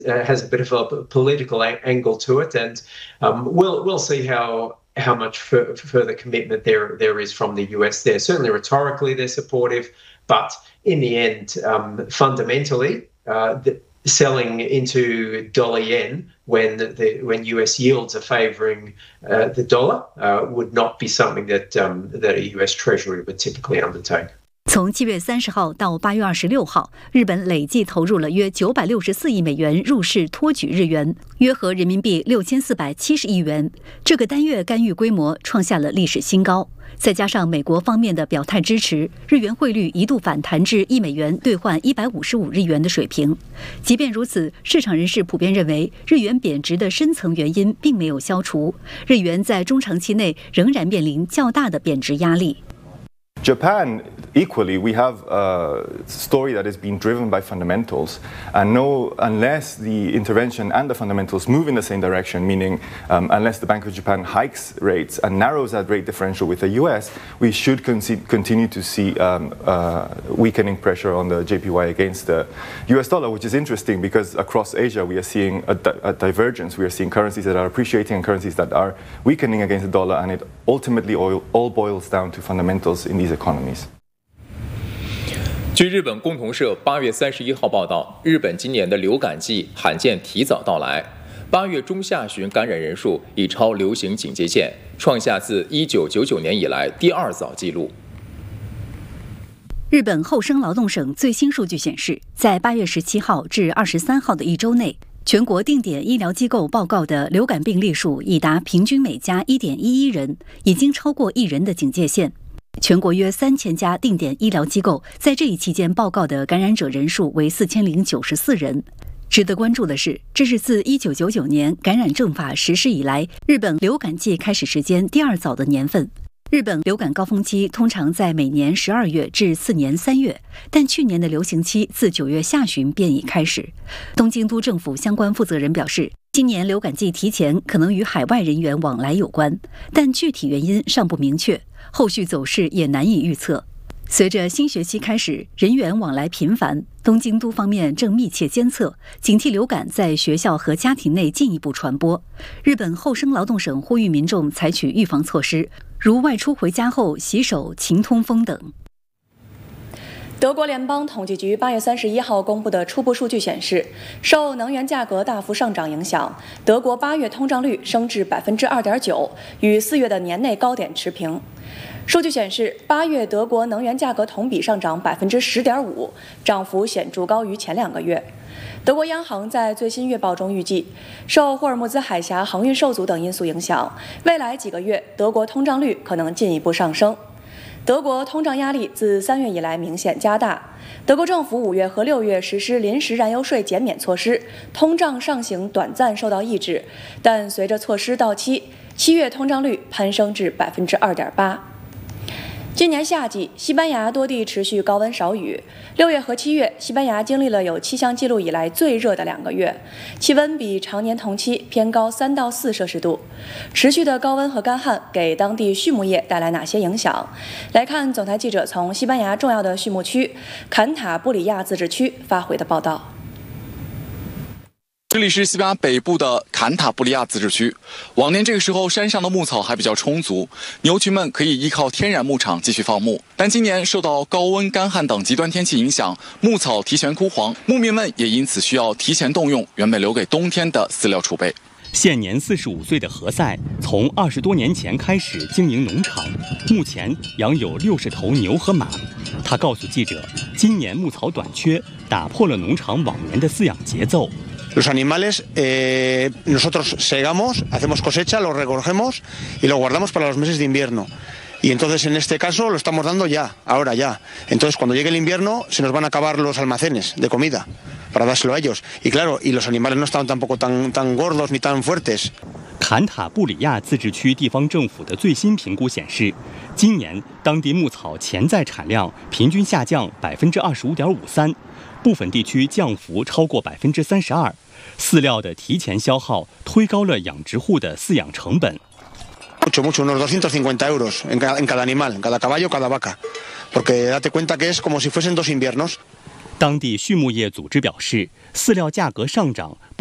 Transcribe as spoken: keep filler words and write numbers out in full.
uh, has a bit of a political a- angle to it, and um, we'll we'll see how how much f- further commitment there there is from the U S there. Certainly rhetorically they're supportive, but in the end, um, fundamentally, uh, the, selling into dollar yen when the when U S yields are favouring uh, the dollar uh, would not be something that um, that a U S Treasury would typically undertake. 从七月三十号到八月二十六号，日本累计投入了约九百六十四亿美元入市托举日元，约合人民币六千四百七十亿元。这个单月干预规模创下了历史新高。再加上美国方面的表态支持，日元汇率一度反弹至一美元兑换一百五十五日元的水平。即便如此，市场人士普遍认为，日元贬值的深层原因并没有消除，日元在中长期内仍然面临较大的贬值压力。 Japan, equally, we have a story that is being driven by fundamentals, and no, unless the intervention and the fundamentals move in the same direction, meaning um, unless the Bank of Japan hikes rates and narrows that rate differential with the U S, we should con- continue to see um, uh, weakening pressure on the J P Y against the U S dollar, which is interesting because across Asia we are seeing a, di- a divergence. We are seeing currencies that are appreciating and currencies that are weakening against the dollar, and it ultimately all, all boils down to fundamentals in these economies. 据日本共同社八月三十一号报道，日本今年的流感季罕见提早到来，八月中下旬感染人数已超流行警戒线，创下自一九九九年以来第二早纪录。 日本厚生劳动省最新数据显示，在八月十七号至二十三号的一周内，全国定点医疗机构报告的流感病例数已达平均每家 一点一一人，已经超过一人的警戒线。全国约三千家定点医疗机构在这一期间报告的感染者人数为四千零九十四人。值得关注的是，这是自一九九九年感染症法实施以来，日本流感季开始时间第二早的年份。日本流感高峰期通常在每年十二月至次年三月，但去年的流行期自九月下旬便已开始。东京都政府相关负责人表示，今年流感季提前可能与海外人员往来有关，但具体原因尚不明确，后续走势也难以预测。随着新学期开始，人员往来频繁，东京都方面正密切监测，警惕流感在学校和家庭内进一步传播。日本厚生劳动省呼吁民众采取预防措施，如外出回家后洗手、勤通风等。 德国联邦统计局八月三十一号公布的初步数据显示，受能源价格大幅上涨影响，德国八月通胀率升至百分之二点九，与四月的年内高点持平。数据显示，八月德国能源价格同比上涨百分之十点五，涨幅显著高于前两个月。德国央行在最新月报中预计，受霍尔木兹海峡航运受阻等因素影响，未来几个月德国通胀率可能进一步上升。德国通胀压力自三月以来明显加大，德国政府五月和六月实施临时燃油税减免措施，通胀上行短暂受到抑制，但随着措施到期，七月通胀率攀升至百分之二点八。今年夏季，西班牙多地持续高温少雨。六月和七月，西班牙经历了有气象记录以来最热的两个月，气温比常年同期偏高三到四摄氏度。持续的高温和干旱给当地畜牧业带来哪些影响？来看总台记者从西班牙重要的畜牧区坎塔布里亚自治区发回的报道。 这里是西班牙北部的坎塔布利亚自治区。往年这个时候，山上的牧草还比较充足，牛群们可以依靠天然牧场继续放牧。但今年受到高温、干旱等极端天气影响，牧草提前枯黄，牧民们也因此需要提前动用原本留给冬天的饲料储备。 现年四十五岁的何塞，从二十多年前开始经营农场，目前养有六十头牛和马。他告诉记者，今年牧草短缺，打破了农场往年的饲养节奏。 Los animales, eh, nosotros segamos, hacemos cosecha, los recogemos y los guardamos para los meses de invierno. Y entonces en este caso lo estamos dando ya, ahora ya. Entonces cuando llegue el invierno se nos van a acabar los almacenes de comida para dárselo a ellos. Y claro, y los animales no están tampoco tan, tan gordos ni tan fuertes. 坎塔布里亚自治区地方政府的最新评估显示，今年当地牧草潜在产量平均下降百分之二十五点五三。部分地区降幅超过百分之三十二，饲料的提前消耗推高了养殖户的饲养成本。 Mucho, mucho, unos doscientos cincuenta euros en cada, en cada animal, en cada caballo, cada vaca, porque date cuenta que es como si fuesen dos inviernos. 当地畜牧业组织表示，饲料价格上涨。